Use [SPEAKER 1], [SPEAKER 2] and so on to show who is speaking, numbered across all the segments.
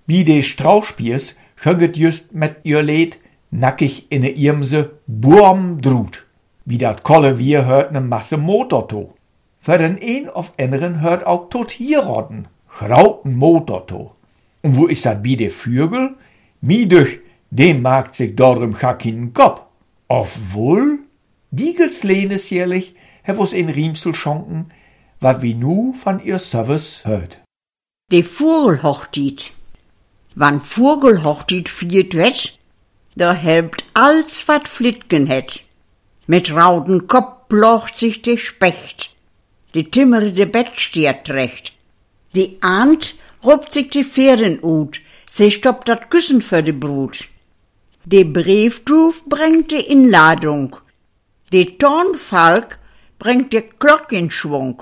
[SPEAKER 1] Wie de Strauchspiers schönget just met ihr Lied nackig in ne Irmse Burm drut. Wie dat Kolle wir hört ne Masse Motor to. Für den een of anderen hört auch tot hier rodden. Grauten Motor to. Und wo ist dat wie de Vögel? Mi durch, dem mag sich darum keinen Kopf. Obwohl, Diegels lehnes jährlich, hef uns in Riemsel schonken, wat wie nu von ihr Service hört.
[SPEAKER 2] De Vogelhochtit. Wann Vogelhochtit viert wet, da helpt als wat Flitgen het. Mit rauden Kopf blocht sich de Specht, de Timmere de Bett stiert recht. Die Ahnt robt sich die Pferden ut, sie stoppt dat Küssen für de Brut. De Briefdruf bringt de Inladung, de Tornfalk bringt de Glock in Schwung.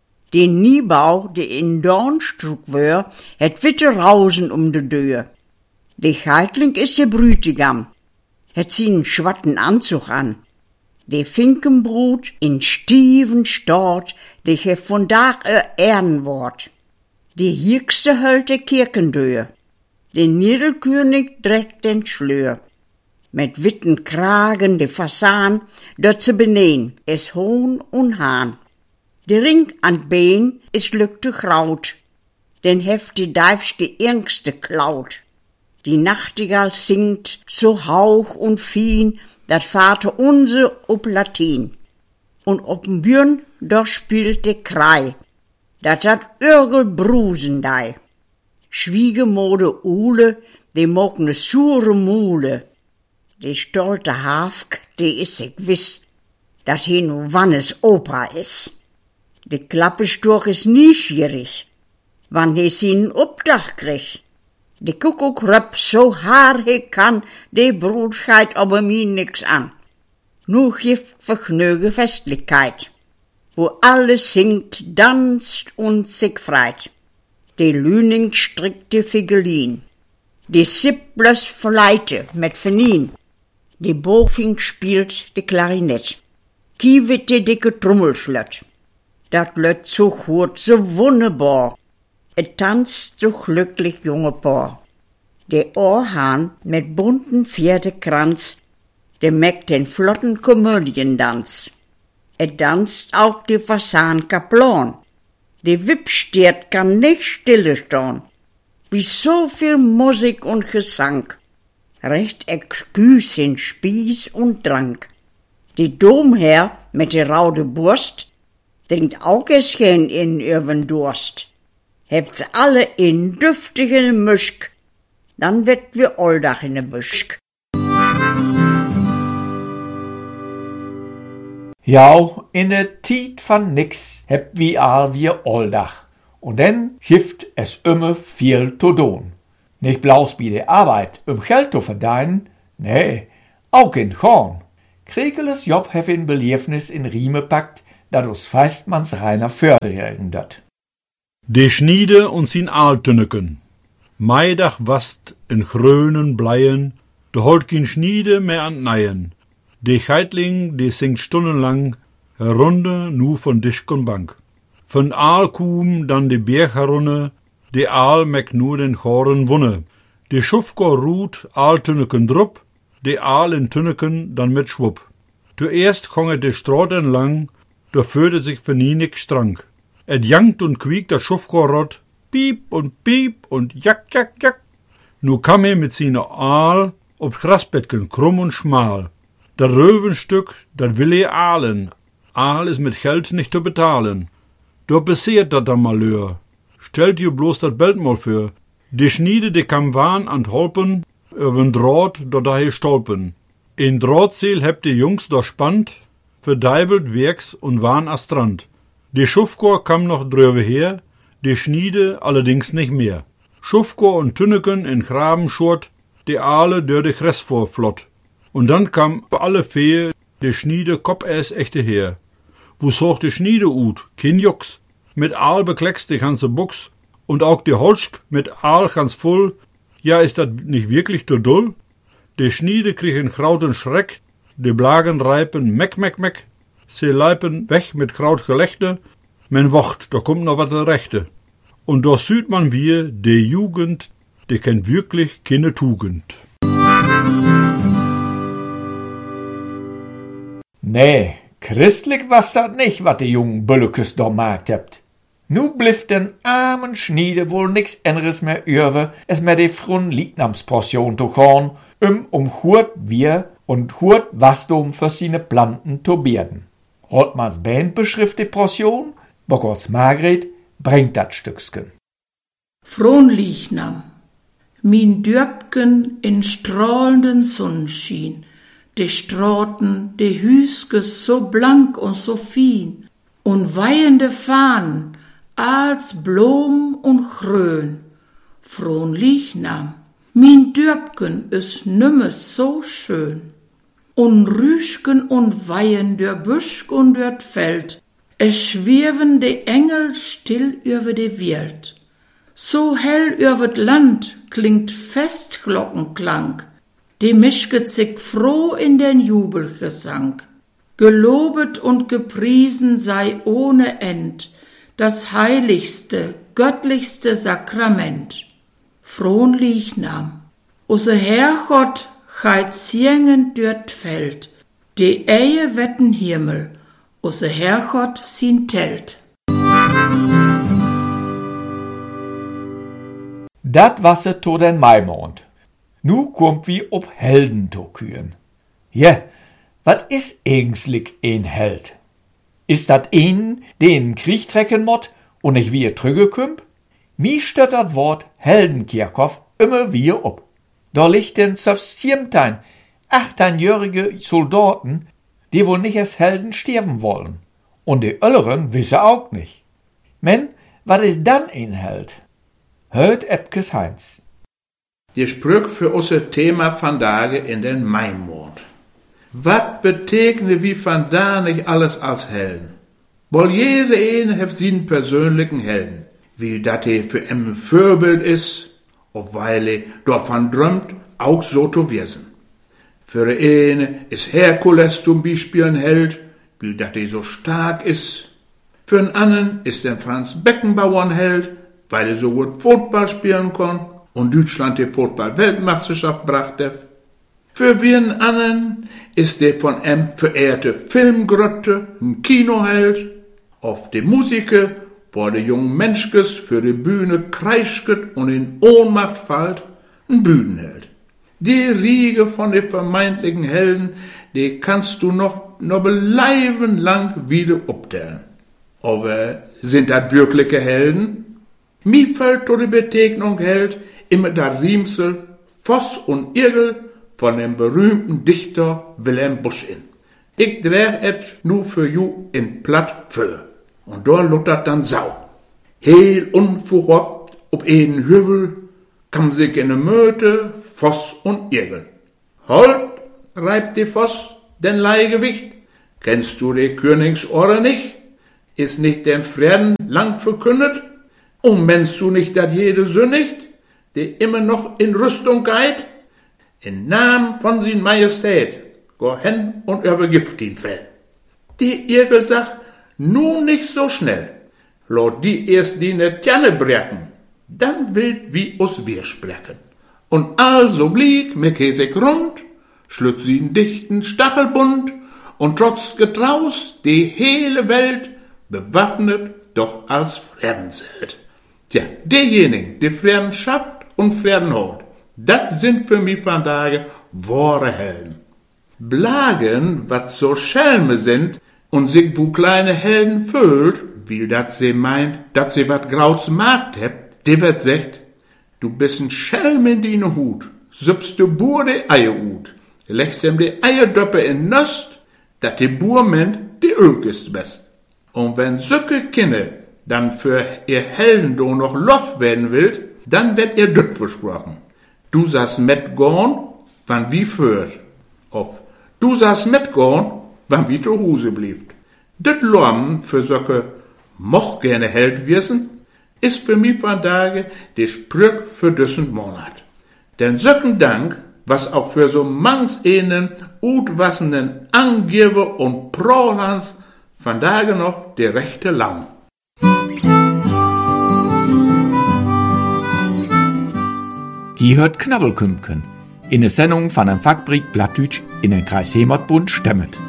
[SPEAKER 2] De Niebau, de in Dornstruck wör, het witte Rausen de Deur. De Geitling ist de Brütigam, het zie'n schwatten Anzug an. De Finkenbrut in Stieven Stort, de hef von Dach Ehrenwort. De Hirkste hölt de Kirkendeur, de Niedelkönig dreckt den Schleur. Mit witten Kragen de Fasan, dort ze beneen, is Hohn und Hahn. De Ring an Been is lückte Kraut, den heft die Deifschke Irngste klaut. Die Nachtigall singt so hauch und fien, dat Vater unse ob Latin. Und ob'n Bürn, doch spielt de Krei, dat Örgel Brusendei. Schwiegemode Ule, de mog ne sure Mule. De stolte Hafk, de is ik wiss, dat he nu wannes Opa is. De Klappesturch is nieschierig, wann he sin Obdach krieg. De Kuckuck röpp so haar he kann, de Brut scheit aber mi nix an. Nu gift vergnüge Festlichkeit, wo alles singt, danst und sich freit. De Lüning strickt de Figelin, de Sipblers verleite mit Fenin, de Bofing spielt de Klarinett, kiewit de dicke Trommelschlött. Dat löt so gut, so wunderbar, et tanzt so glücklich junge Paar. De Ohrhahn mit bunten Pferdekranz, de meckt den flotten Komödiendanz. Et danzt auch de Fasan-Kaplan, de Wippstiert kann nicht stille stehen. Wie so viel Musik und Gesang, recht exküs in Spieß und Trank. Die Domherr mit der raude Brust trinkt auch eschen in ihren Durst. Hebt's alle in düftigen Mischk, dann wird wir Oldach in der Büschk.
[SPEAKER 1] Ja, in der Tiet van nix hebt wie all wir Oldach. Und dann hilft es immer viel zu tun. Nicht bloß bei der Arbeit, Geld zu verdienen, nee, auch in Korn. Kriegeles Job hef in Beliefnis in Rieme packt, dat us feistmans reiner Förderjägen dat.
[SPEAKER 3] De Schniede und sin Aaltünneken. Maidach wast in grönen Bleien, de holt kin Schniede mehr an Neien. De Geitling, de singt stundenlang, herunde nu von Dischk und Bank. Von Aalkuhm dann de Berg herunne, de Aal meck nur den Choren wunne. De Schufko ruht Aaltünneken drup, de Aal in Tünneken dann mit Schwupp. Zuerst konget de Stroot entlang, da fördert sich für nie nix Strang. Et jankt und quiekt der Schufko-Rott, piep und jack, jack, jack. Nu kam mit seiner Aal ob Grasbettken krumm und schmal. Der Röwenstück, dat will aalen. Aal is mit Geld nicht zu betalen. Da beseert dat der Malheur. Stellt ihr bloß dat Belt mal für. Die Schniede, die kam waan an Holpen, übern Draht, da he stolpen. In Drahtziel hebt die Jungs da spannt, verdeibelt Werks und waren a Strand. Die Schufkor kam noch drüber her, die Schniede allerdings nicht mehr. Schufkor und Tünneken in Grabenschurt, die Aale dör de Gress vor flott. Und dann kam alle Fehe, die Schniede Koppäs echte her. Wo soch die Schniede ut? Kein Jux. Mit Aal bekleckst die ganze Buchs, und auch die Holschk mit Aal ganz voll. Ja, ist dat nicht wirklich zu dull? Die Schniede kriegen grauten Schreck, die Blagen reipen meck, meck, meck. Sie leipen weg mit Krautgelächte. Men wacht, da kommt noch wat Rechte. Und da süht man wir, de Jugend, der kennt wirklich keine Tugend.
[SPEAKER 1] Nee, christlich was dat nicht, wat de jungen Büllekes da gemacht hebt. Nu blieft den armen Schniede wohl nix anderes mehr über, es mehr de frun Liednamsportion zu gaan, hurt wir und hurt Wasdom für seine Planten zu beerden. Holtmanns Band beschrift die Portion, Bogorts Margret bringt dat Stücksken.
[SPEAKER 4] Fronlichnam, min Dörbken in strahlenden Sonnenschien, de Straten, de Hüskes so blank und so fin, und weihende Fahnen, als Blom und Grön. Fronlichnam, min Dörbken is nimmes so schön. Und Rüschken und Weihen der Büschk und dort Feld, es schwirven de Engel still über de Welt. So hell übert Land klingt Festglockenklang, die mischket sich froh in den Jubelgesang. Gelobet und gepriesen sei ohne End das heiligste, göttlichste Sakrament. Fronlichnam, ose Herrgott chait ziengend dört Feld, de Ehe wetten Himmel, ose Herrgott sin Telt.
[SPEAKER 1] Dat wasse to den Maimond. Nu kommt wie ob Helden to küren. Ja, wat is eigentlich ein Held? Is dat een, den Krieg trecken mott und nicht wie trüge kümp? Mi stört dat Wort Heldenkirchhoff immer wie ob. Da liegt den 17, 18-jährige Soldaten, die wohl nicht als Helden sterben wollen. Und die Ölleren wisse auch nicht. Men, wat is dann ein Held? Hört Epkes Heinz.
[SPEAKER 5] Die Sprüch für unser Thema vandaag in den Maimond. Wat betekende wie vandaag nicht alles als Helden? Wohl jeder eine heeft zijn persönlichen Helden. Wie dat hij für ein Vorbild ist, of weil er davon drömt, auch so zu wirsen. Für eine ist Herkules zum Beispiel ein Held, weil dat er so stark ist. Für einen anderen ist der Franz Beckenbauer ein Held, weil er so gut Fußball spielen kann und Deutschland die Fußball-Weltmeisterschaft brachte. Für einen anderen ist der von ihm verehrte Filmgrotte ein Kinoheld. Auf die Musiker, wo der junge Menschkes für die Bühne kreischget und in Ohnmacht fällt, ein Bühnenheld. Die Riege von den vermeintlichen Helden, die kannst du noch beleiben lang wieder abtellen. Aber sind das wirkliche Helden? Mir fällt durch die Begegnung Held immer das Riemsel Voss und Irgel von dem berühmten Dichter Wilhelm Busch in. Ich dreh et nu für ju in platt für. Und da luttert dann Sau. Heel unverhofft ob einen Hüvel kam sich in ne Möte Voss und Irgel. Holt, reibt die Voss den Leihgewicht. Kennst du die Königsorre nicht? Ist nicht den Frieden lang verkündet? Und meinst du nicht, dass jede sündigt, die immer noch in Rüstung geht? In Namen von sin Majestät, go hen und übergift ihn fell. Die Irgel sagt, nun nicht so schnell. Lot die erst die ne Tjanne brechen, dann will wie us wir sprechen. Und also blieb mir Käsig rund, schlüt sie in dichten Stachelbund und trotz Getraus die hele Welt bewaffnet doch als Friedensheld. Tja, diejenigen, die Frieden schafft und Frieden holt, das sind für mich vandaag wahre Helden. Blagen, wat so Schelme sind und sich wo kleine Helden fühlt, wie dat sie meint, dat sie wat Grauts Markt hebt, die wird sagt, du bist ein Schelm in dine Hut, süppst du Buhr de Eier ut, legst ihm die Eierdöppe in Nöst, dat die Buhr meint, die Ölk ist best. Und wenn söcke Kinder dann für ihr Helden do noch Lof werden willt, dann wird ihr dött versprochen. Du saß mit gorn, wann wie führt. Of, du saß mit gorn, wann wie zu Hause blieb. Dött Lorm für söcke moch gerne Held wirsen, ist für mich vandaag die Sprüch für düssen Monat. Denn söcken Dank, was auch für so mangs einen utwassenden Angeber und Prolands vandaag noch die rechte Laun.
[SPEAKER 1] Gie hört Knabbelkümpken in der Sendung von einem Fachbrief Plattdeutsch in den Kreis Heimatbund Stemmet.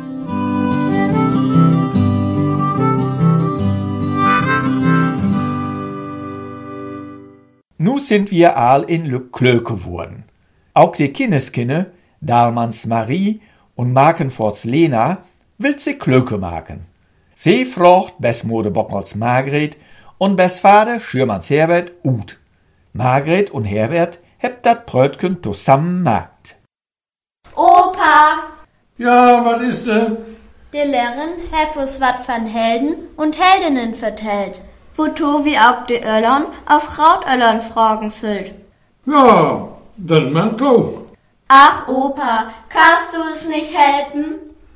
[SPEAKER 1] Nu sind wir all in Lück Klöke geworden. Auch die Kindeskinder, Dahlmanns Marie und Markenforts Lena, will sie Klöke machen. Sie fragt Besmode Bockholz Margret und Besvater Schürmanns Herbert ut. Margret und Herbert hebt dat Brötchen zusammen gemacht.
[SPEAKER 6] Opa,
[SPEAKER 3] Ja, was ist denn?
[SPEAKER 6] der Lehrerin hat uns wat von Helden und Heldinnen vertellt, woto wie auch die Öllern auf Rautöllern Fragen füllt.
[SPEAKER 3] Ja, dann man doch.
[SPEAKER 6] Ach Opa, kannst du es nicht helfen?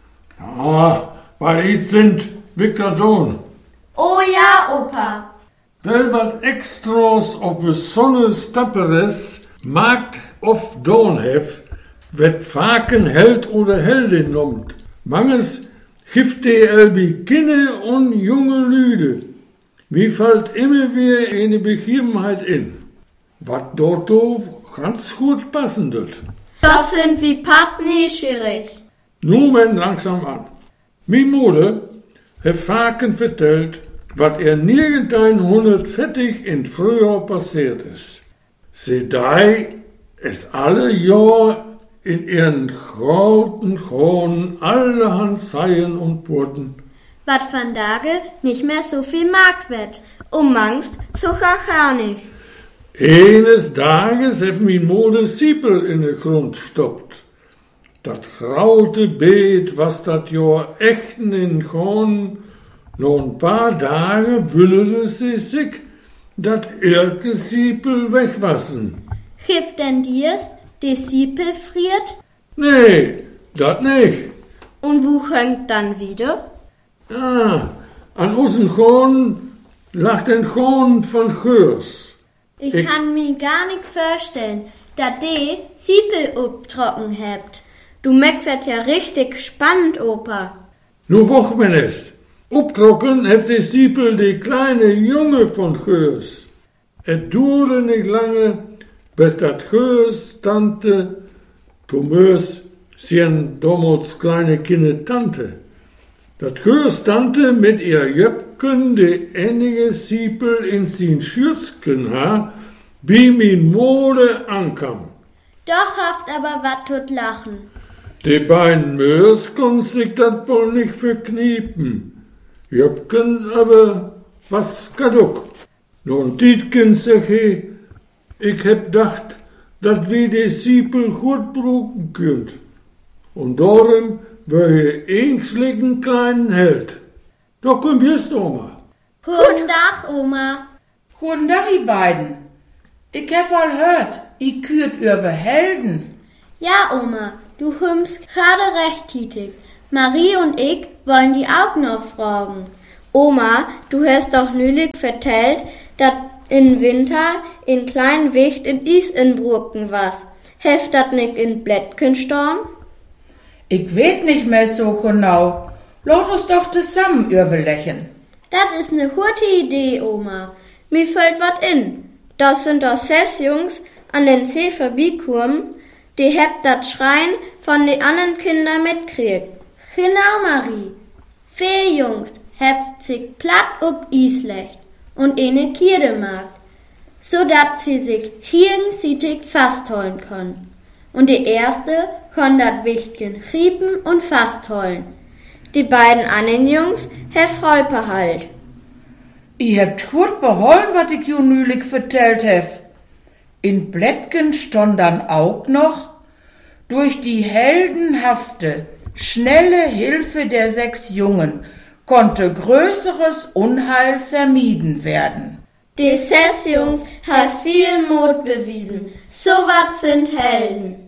[SPEAKER 3] Ja, weil ich sind Viktadon.
[SPEAKER 6] Oh ja, Opa.
[SPEAKER 3] Weil wat Extras auf de Sonne Stapperes Markt of Dornhef, wird Faken Held oder Heldin nommt. Manges gift die Kinder und junge Lüde. Wie fällt immer wieder eine Begebenheit in. Wat dort ganz gut passen wird.
[SPEAKER 6] Das sind wie Pat neugierig.
[SPEAKER 3] Nun men langsam an. Min Mutter hat Faken vertellt, wat nirgendein 140 in Frühjahr passiert ist. Sie dei es alle Jahr in ihren grauten Kronen allerhand Seien und Burten.
[SPEAKER 6] Wat von Tage nicht mehr so viel Markt wird. Mangst sogar gar nicht.
[SPEAKER 3] Eines Tages hef min Mutter Siepel in den Grund stoppt. Dat graute Beet, was dat Jahr echten in Kronen, noch ein paar Tage wünschte sie sich, dat Irke Siepel wegwassen.
[SPEAKER 6] Gift denn dir's, die Siepel friert?
[SPEAKER 3] Nee, dat nicht.
[SPEAKER 6] Und wo hängt dann wieder?
[SPEAKER 3] Ah, an unseren Korn lag den Korn von Chörs.
[SPEAKER 6] Ich kann mir gar nicht vorstellen, dass die Siepel obtrocken habt. Du merkst ja richtig spannend, Opa.
[SPEAKER 3] Nu woch men es. Obtrocken heeft die Siepel die kleine Junge von Chörs. Et duurde nicht lange, bis dat Chörs Tante, Thomas, sien damals kleine Kinder Tante. Dat Chörs Tante mit ihr Jöpken die einige Siepel in sin Schürzken ha, wie min Mode ankam.
[SPEAKER 6] Doch haft aber wat tut lachen.
[SPEAKER 3] Die beiden Mörs kon sich dat wohl nicht verkniepen. Jöpken aber was gaduk. Nun Tietken sag ich heb dacht, dat wie die Siepel gut bruken könnt. Und darum wär je einschlig een kleinen Held. Da komm jetzt, Oma.
[SPEAKER 6] Guten Tag, Oma.
[SPEAKER 4] Guten Tag, ihr beiden. Ich hab all hört, ihr kürt über Helden.
[SPEAKER 6] Ja, Oma, du hümmst gerade recht tätig. Marie und ich wollen die auch noch fragen. Oma, du hast doch nülich vertellt, dass im Winter in kleinen Wicht in Is in Brucken was. Heft dat nicht in Blättchen storn?
[SPEAKER 4] Ich weet nicht mehr so genau. Lass uns doch zusammen überlegen.
[SPEAKER 6] Das ist ne gute Idee, Oma. Mir fällt wat in. Das sind doch 6 Jungs an den See vorbeikommen, die hebt dat Schreien von den anderen Kindern mitkriegt. Genau, Marie. 4 Jungs hebt sich platt ob Islecht und eine Kirde mag, so dat sie sich gegenseitig fastholen können. Und die erste kann dat Wichtchen riepen und fastholen. Die beiden anderen Jungs hef Räuper halt.
[SPEAKER 4] Ihr habt gut beholfen, was ich ju nülich vertellt hef. In Blättgen stand dann auch noch, durch die heldenhafte, schnelle Hilfe der 6 Jungen konnte größeres Unheil vermieden werden.
[SPEAKER 6] Die 6 Jungs hat viel Mut bewiesen. So wat sind Helden.